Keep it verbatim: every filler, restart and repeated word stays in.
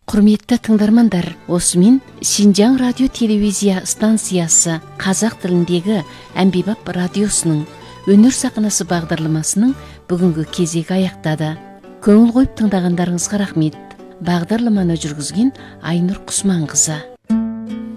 Құрметті тыңдармандар, осымен Шинжаң радио телевизия станциясы қазақ тіліндегі әмбебап радиосының өнер сахнасы бағдарламасының бүгінгі кезегі аяқтады. Көңіл қойып тыңдағандарыңызға рахмет. Бағдарламаны жүргізген Айнұр Құсманқызы.